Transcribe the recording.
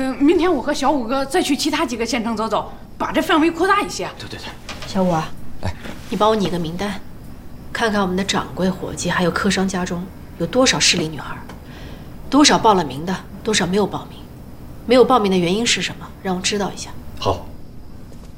明天我和小五哥再去其他几个县城走走，把这范围扩大一些。 对， 小五啊， 来， 你帮我拟个名单，看看我们的掌柜、伙计还有客商家中有多少适龄女孩，多少报了名的，多少没有报名，没有报名的原因是什么，让我知道一下。 好。